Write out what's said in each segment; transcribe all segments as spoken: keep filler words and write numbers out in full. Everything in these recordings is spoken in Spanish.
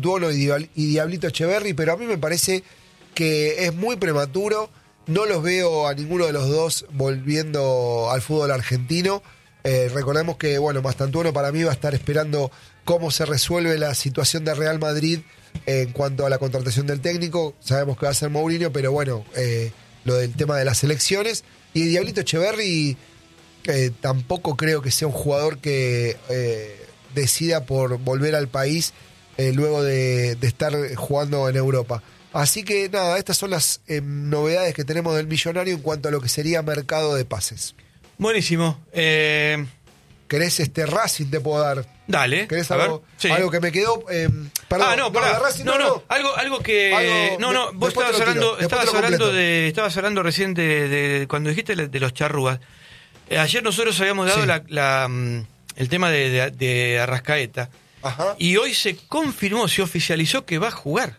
Mastantuono y, Diabl- y Diablito Echeverri, pero a mí me parece que es muy prematuro. No los veo a ninguno de los dos volviendo al fútbol argentino. Eh, recordemos que, bueno, Mastantuono para mí va a estar esperando cómo se resuelve la situación de Real Madrid en cuanto a la contratación del técnico. Sabemos que va a ser Mourinho, pero bueno, eh, lo del tema de las elecciones. Y Diablito Echeverri eh, tampoco creo que sea un jugador que eh, decida por volver al país eh, luego de, de estar jugando en Europa. Así que nada, estas son las eh, novedades que tenemos del Millonario en cuanto a lo que sería mercado de pases. Buenísimo. Eh... ¿Querés este Racing te puedo dar? Dale. ¿Querés a algo, ver, sí. algo que me quedó? Eh, perdón, ah, no, pará. de Racing, no, no, no, no. Algo, algo que. Algo, no, no, de, vos estabas hablando, tiro, estabas hablando de. Estabas hablando recién de, de cuando dijiste de los charrúas. Eh, ayer nosotros habíamos dado sí. la, la, el tema de, de, de Arrascaeta. Ajá. Y hoy se confirmó, se oficializó que va a jugar.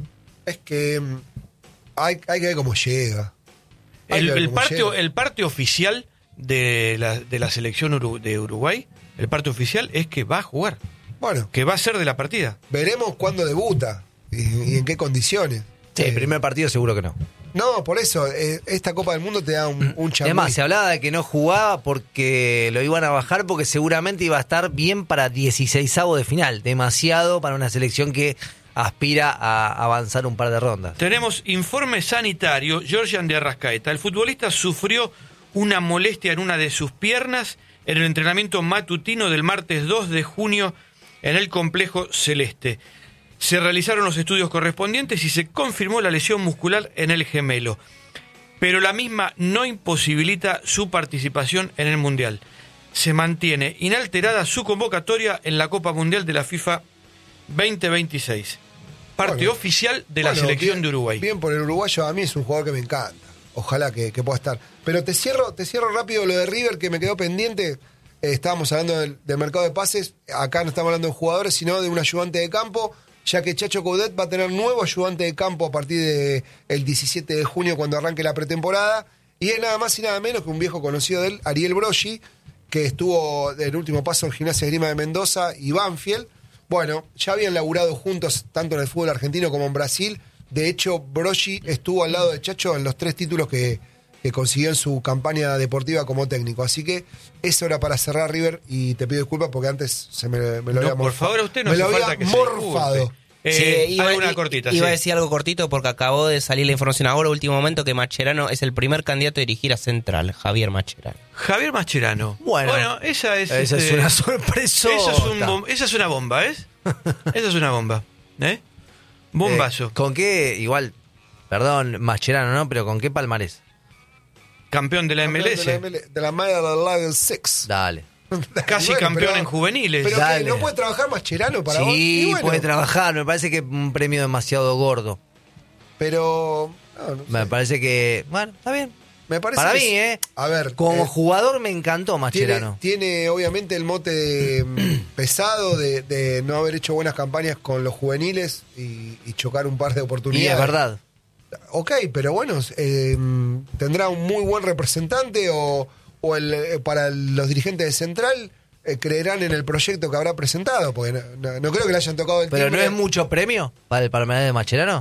Es que um, hay, hay que ver cómo llega. Hay El, que ver el, cómo parte, llega. el parte oficial de la, de la selección Uru, de Uruguay, el parte oficial es que va a jugar. Bueno, Que va a ser de la partida. veremos cuándo debuta y, y en qué condiciones. Sí, Eh, el primer partido seguro que no. No, por eso, eh, esta Copa del Mundo te da un, un changüí. Además, se hablaba de que no jugaba porque lo iban a bajar porque seguramente iba a estar bien para dieciseisavo de final. Demasiado para una selección que aspira a avanzar un par de rondas. Tenemos informe sanitario, Georgian de Arrascaeta. El futbolista sufrió una molestia en una de sus piernas en el entrenamiento matutino del martes dos de junio en el complejo Celeste. Se realizaron los estudios correspondientes y se confirmó la lesión muscular en el gemelo. Pero la misma no imposibilita su participación en el Mundial. Se mantiene inalterada su convocatoria en la Copa Mundial de la FIFA veinte veintiséis. Parte Bueno, oficial de la bueno, selección bien, de Uruguay. Bien por el uruguayo, a mí es un jugador que me encanta. Ojalá que, que pueda estar. Pero te cierro, te cierro rápido lo de River que me quedó pendiente. Eh, estábamos hablando del, del mercado de pases. Acá no estamos hablando de jugadores, sino de un ayudante de campo, ya que Chacho Coudet va a tener nuevo ayudante de campo a partir del diecisiete de junio cuando arranque la pretemporada. Y es nada más y nada menos que un viejo conocido de él, Ariel Broggi, que estuvo en el último paso en Gimnasia Esgrima de Mendoza y Banfield. Bueno, ya habían laburado juntos tanto en el fútbol argentino como en Brasil. De hecho, Broggi estuvo al lado de Chacho en los tres títulos que, que consiguió en su campaña deportiva como técnico. Así que eso era para cerrar River y te pido disculpas porque antes se me, me lo No, había por morfado. favor, a usted no me hace lo había falta que se morfado. disculpe. Eh, Sí, iba, alguna i- cortita, iba sí. a decir algo cortito porque acabó de salir la información ahora, último momento, que Mascherano es el primer candidato a dirigir a Central, Javier Mascherano. Javier Mascherano. Bueno, esa es... Esa este, es una sorpresa. Eso es un bom- esa es una bomba, ¿ves? Esa es una bomba, ¿eh? Bombazo. Eh, ¿Con qué? Igual, perdón, Mascherano, ¿no? Pero ¿con qué palmarés? Campeón de la M L S. De la, M L de la Major League Six. Dale. Casi Bueno, campeón pero- en juveniles. Pero que Dale. no puede trabajar Mascherano para vos. Sí, Y bueno, puede trabajar. Me parece que un premio demasiado gordo. Pero no, no sé. Me parece que, bueno, está bien. Me parece Para que mí, es- ¿eh? A ver, Como eh, jugador me encantó tiene, Mascherano. tiene obviamente el mote mm, pesado de, de no haber hecho buenas campañas con los juveniles y, y chocar un par de Y oportunidades. es verdad. Ok, pero bueno, eh, tendrá un muy buen representante o, o el, eh, para los dirigentes de Central eh, creerán en el proyecto que habrá presentado, porque no, no- no creo que le hayan tocado el Pero no timbre. es mucho premio para el palmarés de Mascherano.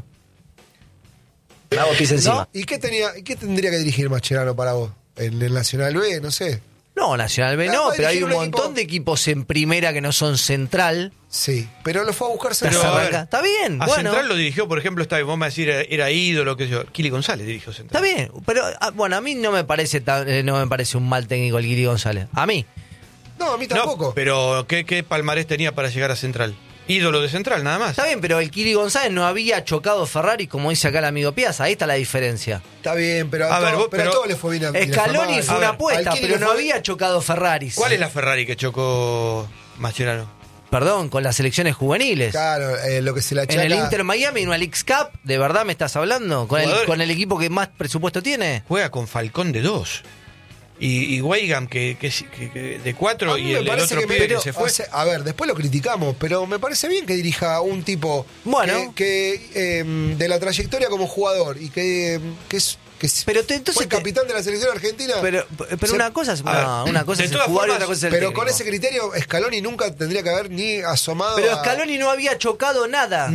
Bravo, pisa encima. ¿Y qué, tenía, y qué tendría que dirigir Mascherano para vos? ¿En el Nacional B? No sé. No, Nacional B Ah, no, puede pero hay dirigir un un montón equipo. de equipos en primera que no son Central. Sí, pero lo fue a buscar Pero, Central. a ver, Arranca. Está bien, A bueno. Central lo dirigió, por ejemplo, está, vos me decir, era, era ídolo, qué sé yo. Kili González dirigió Central. Está bien, pero ah, bueno, a mí no me parece tan- eh, no me parece un mal técnico el Guiri González. A mí. No, a mí No, tampoco. pero ¿qué, ¿qué palmarés tenía para llegar a Central? Ídolo de Central, nada más. Está bien, pero el Kili González no había chocado Ferrari como dice acá el amigo Piazza. Ahí está la diferencia. Está bien, pero A a, ver, todo- vos- pero a pero- todos le fue bien. a- y le Scaloni mal. fue A una ver, apuesta, al Kili pero le no fue- había chocado Ferrari. ¿Cuál es la Ferrari que chocó Mascherano? Perdón, con las selecciones juveniles. Claro, eh, lo que se le En achaca... el Inter Miami, en una Leagues Cup, ¿de verdad me estás hablando? ¿Con el, Jugador- con el equipo que más presupuesto tiene? Juega con Falcón de dos. Y, y Weigand que, que, que- que de cuatro A mí y me el, el parece otro que me- pibe pero, que se fue. o sea, a ver, después lo criticamos, pero me parece bien que dirija a un tipo Bueno. que, que, eh, de la trayectoria como jugador y que, que es que es- Pero te- entonces fue te- capitán de la selección argentina. Pero, pero Se- una cosa es, a una, ver, una cosa de es el todas jugador y formas, otra cosa es el pero técnico. con ese criterio, Scaloni nunca tendría que haber ni asomado Pero a- Scaloni no había chocado nada.